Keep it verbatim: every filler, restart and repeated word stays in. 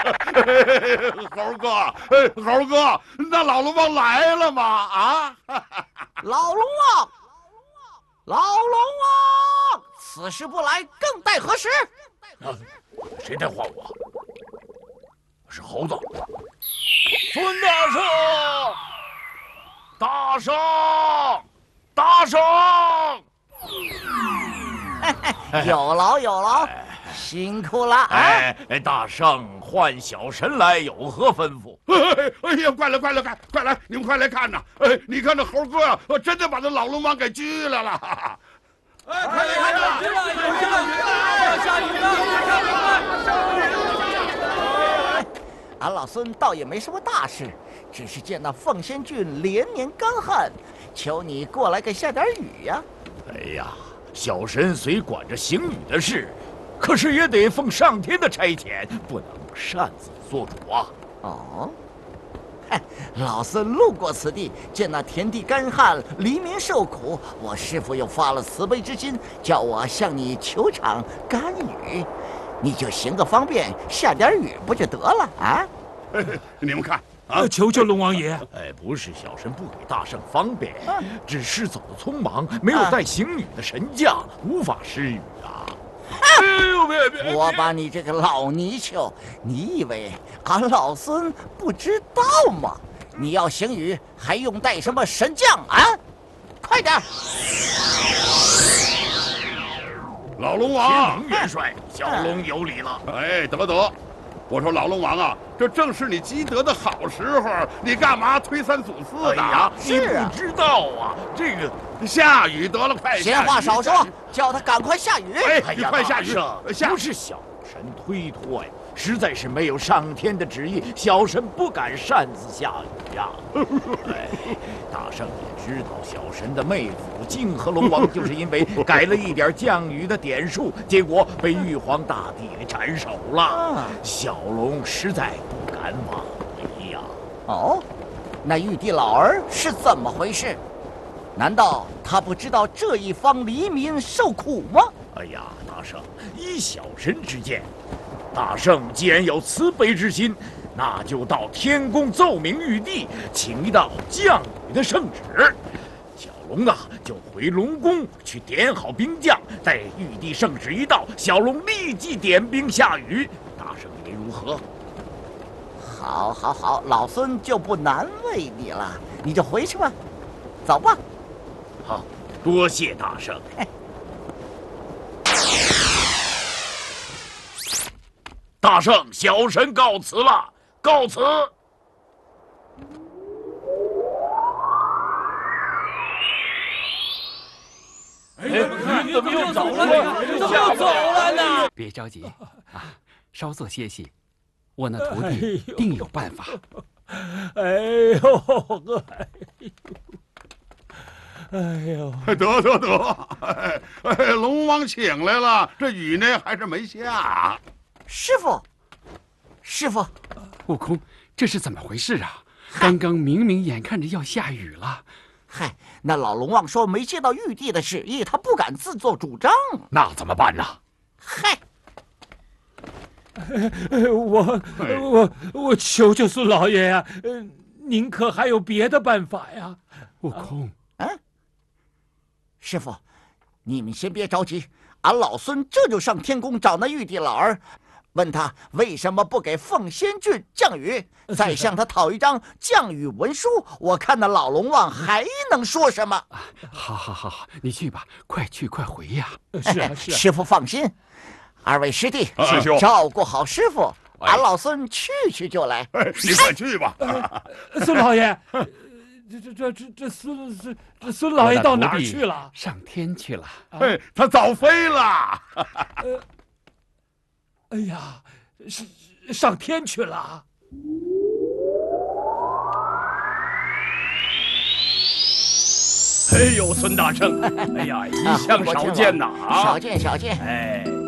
猴哥，猴哥，那老龙王来了吗？啊！ 老龙王，老龙王，此时不来，更待何时？ 啊，谁在唤我？是猴子。孙大圣，大圣，大圣！ 有劳有劳，辛苦了啊！ 哎，大圣唤小神来，有何吩咐？ 哎哎呀，快来快来快快来，你们快来看呐！哎，你看这猴哥呀，真的把那老龙王给拘来了！ 哎，快来看呐！下雨了，下雨了，下雨了！俺老孙倒也没什么大事，只是见那凤仙郡连年干旱，求你过来给下点雨呀！ 哎呀，小神虽管着行雨的事，可是也得奉上天的差遣，不能擅自做主啊！ 哦，嗨，老孙路过此地，见那田地干旱，黎民受苦，我师父又发了慈悲之心，叫我向你求场甘雨，你就行个方便，下点雨不就得了啊？ 你们看啊， 求求龙王爷！ 哎，不是小神不给大圣方便，只是走得匆忙，没有带行雨的神将，无法施雨啊。 哎呦，别别！ 我把你这个老泥鳅，你以为俺老孙不知道吗？你要行雨，还用带什么神将啊？快点！ 老龙王， 天元帅，小龙有礼了。 哎，得得，我说老龙王啊，这正是你积德的好时候，你干嘛推三阻四的？ 哎呀， 是啊， 你不知道啊，这个下雨得了，快！ 闲话少说，叫他赶快下雨。 哎，你快下雨！ 下不是小神推脱呀，实在是没有上天的旨意，小神不敢擅自下雨呀。哎，大圣也知道，小神的妹夫泾河龙王就是因为改了一点降雨的点数，结果被玉皇大帝给斩首了。小龙实在不敢枉为呀。 哦，那玉帝老儿是怎么回事？难道他不知道这一方黎民受苦吗？ 哎呀，大圣，依小神之见，大圣既然有慈悲之心，那就到天宫奏明玉帝，请一道降雨的圣旨。小龙啊，就回龙宫去点好兵将，待玉帝圣旨一到，小龙立即点兵下雨。大圣以为如何？ 好，好，好，老孙就不难为你了，你就回去吧，走吧。 好，多谢大圣。大圣，小神告辞了，告辞。 哎，你怎么又走了？怎么又走了呢？ 别着急啊，稍作歇息，我那徒弟定有办法。 哎呦，哎呦， 得得得，哎哎，龙王请来了，这雨呢还是没下。 师傅，师傅， 悟空，这是怎么回事啊？刚刚明明眼看着要下雨了。 嗨，那老龙王说没接到玉帝的旨意，他不敢自作主张。 那怎么办呢？ 嗨， 我我我求求孙老爷呀、啊，您可还有别的办法呀？ 悟空， 嗯，师傅，你们先别着急，俺老孙这就上天宫找那玉帝老儿。问他为什么不给凤仙郡降雨，再向他讨一张降雨文书，我看那老龙王还能说什么？ 好，好，好，好，你去吧，快去快回呀！ 是啊，是啊。 师傅放心，二位师弟， 啊、 照顾好师傅，哎、俺老孙去去就来。 哎、你快去吧， 孙老爷。这这这这这孙孙这孙老爷到哪儿去了？ 上天去了。 哎，他早飞了。 呃哎呀，上上天去了！ 哎呦，孙大圣，哎呀，一向少见呐！ 少见少见。 哎。